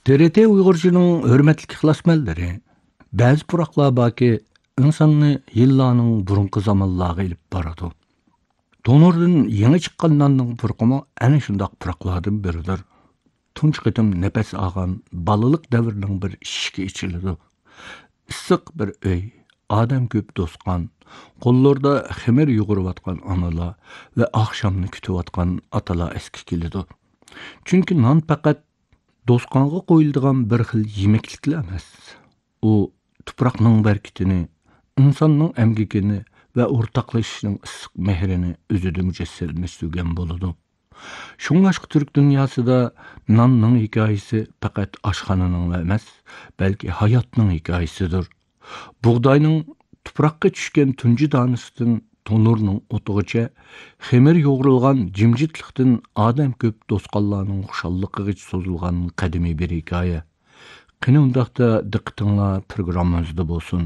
TRT Uyg'urchining hurmatli ixlosmandlari, ba'zi puroqlar borki, insonni yillarning burunqi zamonlarga ilib boradi. To'nurdan yangi chiqqan nonning purqimi ana shundoq puroqlardan biridir. Tunç qitim nafas olgan balalik davrining bir ishki ichiladi. Issiq bir uy, odam ko'p do'stqon, qo'llarda ximir yugurayotgan onalar va oqshomni kutayotgan otalar esga keladi. Chunki non faqat do'stqonga qo'yiladigan bir xil yemekliklar emas. U tuproqning barkitini, insonning emgikini va o'rtoqlashishining issiq mehrini o'zida mujassamlashtirgan bo'ladi. Şunlaşqı Türk dünyasida nanның hikayesi faqat aşxanaның emas, balki hayatның hikayesidir. Buğdayның tuproqqa tushgan tunji danisidan tonurning o'tig'icha, xemir yo'g'rilgan jimjitlikdan odam ko'p do'stqonlarning xushalligiga so'zilgan qadimiy bir hikoya. Qani undaqda diqqatinglar programmamizda bo'lsin.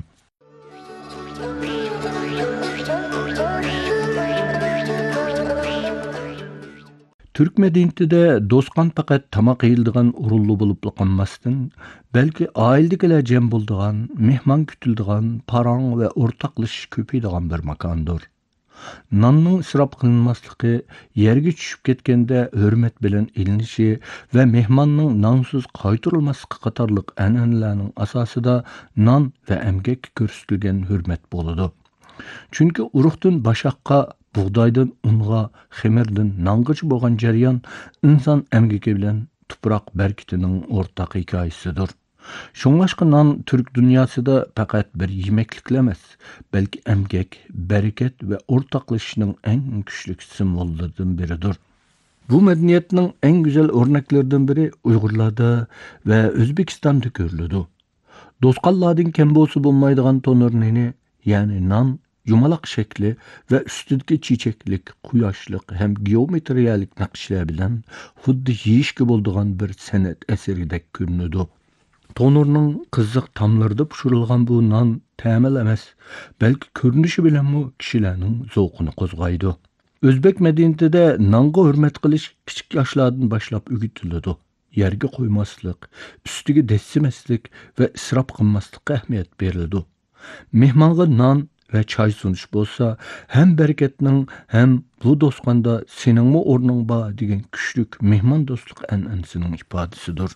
Türk medeniyetinde dostqan faqat tamaq yeyildigan urullu bulup qolmasdan, balki ailedegilar jam bo'ldigan, mehmon kutildigan, parang va o'rtoqlashish ko'paydigan bir makondir. Nonning isrof qilinmasligi, yerga tushib ketganda hurmat bilan ilinishi va mehmonning nonsiz qaytarilmasligi qatorliq an'analarning asosida non va emgak ko'rsatilgan hurmat bo'ladi. Chunki urug'dan bashaqqa, buğdaydan unga, xemirdan nongacha bo'lgan jarayon inson emgaki bilan tuproq barkitining o'rtaq hikoyasidir. Şunlaşqı non Türk dünyasida faqat bir yemeklik emas, balki emgak, barakat va o'rtoqlashishning eng kuchli simvollaridan biridir. Bu medeniyetning eng go'zal o'rnaklaridan biri Uyg'urlarda va O'zbekistonda ko'riladi. Do'stqonlardan kam bo'lsa bo'lmaydigan tonurnini, ya'ni non yumalaq shakli va ustidagi chechaklik, quyoshliq ham geometriyalik naqshlar bilan xuddi yeyishga bo'ladigan bir san'at asaridek ko'rinadi. Tonurning qiziq tamlarida pishirilgan bu non ta'mil emas, balki ko'rinishi bilanmi kishilarning zavqini qo'zg'aydi. O'zbek madaniyatida nonga hurmat qilish kichik yoshlardan boshlab o'rgatiladi. Yerga qo'ymaslik, ustiga desimaslik va isrof qilmaslikka ahamiyat beriladi. Mehmonga non ve çay sunuş bolsa, hem bereketinin hem bu dostqanda seningmi o'rning bor degan kuchlik mehmon do'stlik an'anasining ifodasidir.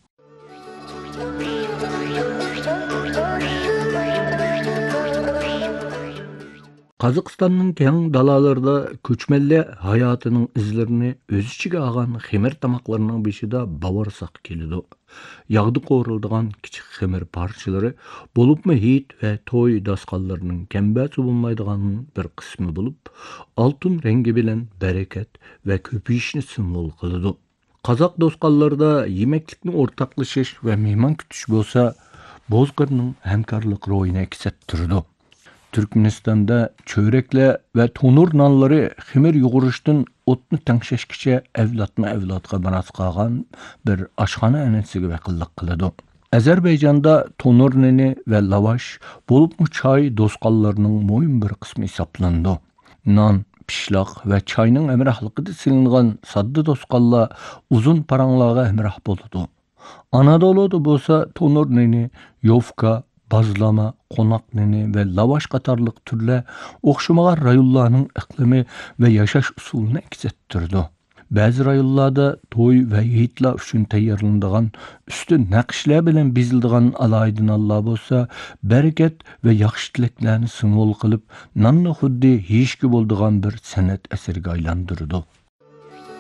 Qozog'istonning keng dalalarida ko'chmanli hayotining izlarini o'z ichiga olgan xemir tamoqlarining beshida bavarsoq keladi. Yog'da qo'rildigan kichik xemir parchalari bo'libmi hit va to'y dasqonlarining kambasi bo'lmaydigan bir qismi bo'lib, oltin rangi bilan barakat va ko'payishni simvol qiladi. Qozoq do'stqonlarida yemeklikni o'rtoqlashish va mehmon kutish bo'lsa, bozqirning hamkorlik ro'yini aks ettirdi. Türkmenistan'da çörekle ve tonur nonlari ximir yoğuruşdan o'tni tangshashgacha avlodma avlodga miros qolgan bir oshxona an'anasiga vakillik qiladi. Ozarbayjonda tonur noni va lavash bo'libmi choy do'stqonlarining muhim bir qismi hisoblanadi. Non, pishloq va choyning hamrohligida silingan sodda do'stqonlar uzun paranglarga hamroh bo'ladi. Anadolu'da bo'lsa tonur noni, yofka, bazlama, qo'noq noni va lavash qatorliq turlar o'xshamagan rayonlarning iqlimi va yashash usulini aks ettirdi. Ba'zi rayonlarda to'y va yeyitlar uchun tayyorlanadigan usti naqshlar bilan beziladigan alaydi nonlar bo'lsa, barakat va yaxshi tilaklarni simvol qilib, nonni xuddi yeyishga bo'ladigan bir san'at asariga aylantirdi.